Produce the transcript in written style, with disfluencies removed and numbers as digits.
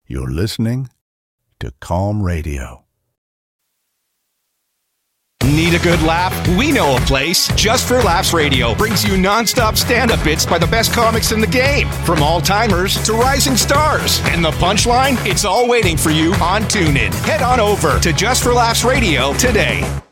You're listening to Calm Radio. Need a good laugh? We know a place. Just for Laughs Radio brings you non-stop stand-up bits by the best comics in the game, from all-timers to rising stars. And the punchline? It's all waiting for you on TuneIn. Head on over to Just for Laughs Radio today.